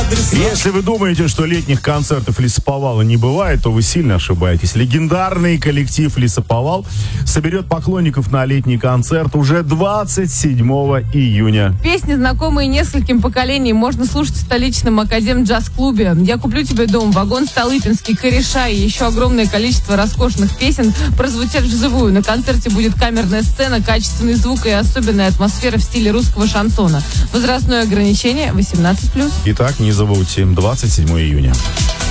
адреса. Если вы думаете, что летних концертов Лесоповала не бывает, то вы сильно ошибаетесь. Легендарный коллектив Лесоповал соберет поклонников на летний концерт уже 27 июня. Песни, знакомые нескольким поколениям, можно слушать в столичном Академ-джаз-клубе. «Я куплю тебе дом», «Вагон Столыпинский», «Кореша» и еще огромное количество роскошных песен прозвучат вживую. На концерте будет камерная сцена, качественный звук и особенная атмосфера в стиле русского шансона. Возрастное ограничение 18+. Итак, не забудьте, 27 июня.